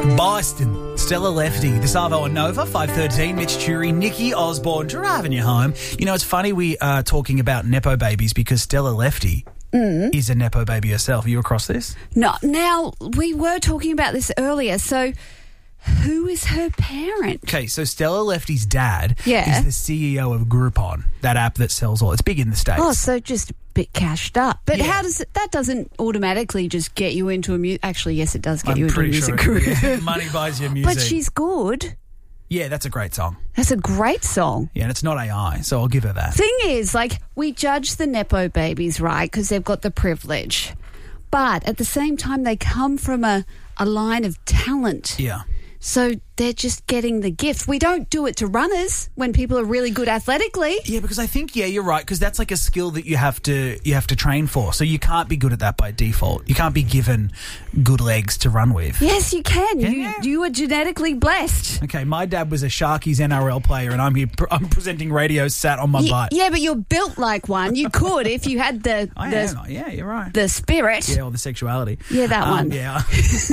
Boston, Stella Lefty, DeSalvo and Nova, 5:13, Mitch Turi, Nikki Osborne, driving you home. You know, it's funny we are talking about Nepo babies because Stella Lefty is a Nepo baby herself. Are you across this? No, now, we were talking about this earlier, so who is her parent? Okay, so Stella Lefty's dad Yeah. is the CEO of Groupon, that app that sells all. It's big in the States. Oh, so just a bit cashed up. But Yeah. how does it, that doesn't automatically just get you into a music... Actually, yes, it does get you I'm into a pretty music sure career. yeah, money buys you music. But she's good. Yeah, that's a great song. That's a great song. Yeah, and it's not AI, so I'll give her that. Thing is, like, we judge the Nepo babies, right, because they've got the privilege. But at the same time, they come from a line of talent. Yeah. So they're just getting the gift. We don't do it to runners when people are really good athletically. Yeah, because I think, you're right, because that's like a skill that you have to train for. So you can't be good at that by default. You can't be given good legs to run with. Yes, you can. Yeah. You are genetically blessed. Okay, my dad was a Sharkies NRL player, and I'm here. I'm presenting radio sat on my butt. Yeah, but you're built like one. You could if you had the Yeah, you're right. the spirit. Yeah, or the sexuality. Yeah, that one. Yeah,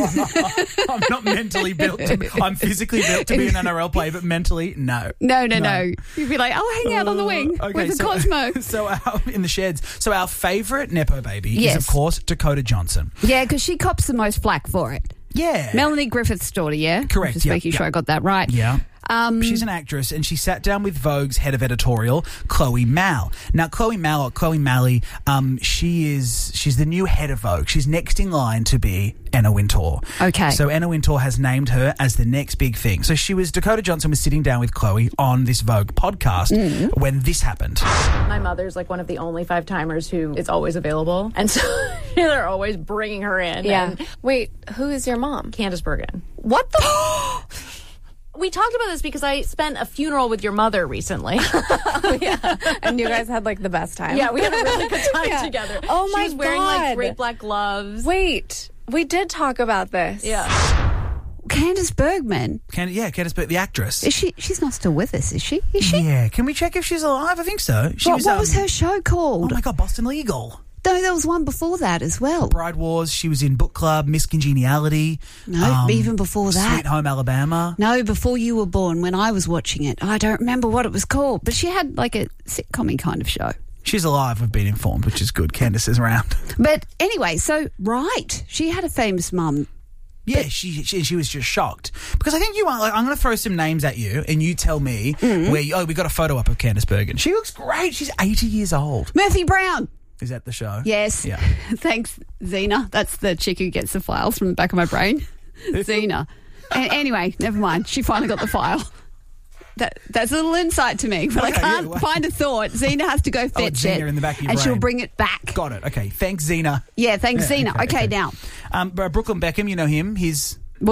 I'm not mentally built. I'm physically built to be an NRL player, but mentally, no. No. You'd be like, I'll hang out on the wing with the Cosmo. So in the sheds. So our favourite Nepo baby is, Yes. of course, Dakota Johnson. Yeah, because she cops the most flack for it. Yeah. Melanie Griffith's daughter, yeah? Correct, Just yep, making yep. sure I got that right. Yeah. She's an actress, and she sat down with Vogue's head of editorial, Chloe Mal. Now, Chloe Malley, she's the new head of Vogue. She's next in line to be Anna Wintour. Okay. So Anna Wintour has named her as the next big thing. So Dakota Johnson was sitting down with Chloe on this Vogue podcast when this happened. My mother's like one of the only 5-timers who is always available. And so they're always bringing her in. Yeah. And Wait, who is your mom? Candace Bergen. What the? We talked about this because I spent a funeral with your mother recently. And you guys had like the best time. Yeah, we had a really good time Yeah. together. Oh my She was wearing like God. great black gloves. Wait, we did talk about this. Yeah. Candace Bergman. Candace Bergen, the actress. Is she? She's not still with us, is she? Is she? Yeah. Can we check if she's alive? I think so. What was her show Oh called? my God, Boston Legal. No, there was one before that as well. Bride Wars. She was in Book Club, Miss Congeniality. No, even before that. Sweet Home Alabama. No, before you were born, when I was watching it. I don't remember what it was called, but she had like a sitcom-y kind of show. She's alive, we've been informed, which is good. Candace is around. But anyway, so, right, she had a famous mum. Yeah, she was just shocked. Because I think you are, like, I'm going to throw some names at you and you tell me where, we got a photo up of Candace Bergen. She looks great. She's 80 years old. Murphy Brown. Is that the show? Yes. Yeah. Thanks, Zena. That's the chick who gets the files from the back of my brain. Zena. Anyway, never mind. She finally got the file. That's a little insight to me, but I can't find a thought. Zena has to go fetch it's Zena it, in the back of your and she'll brain. bring it back. Got it. Okay. Thanks, Zena. Yeah, thanks, Yeah, Zena. Okay, okay. now. Brooklyn Beckham, you know him. His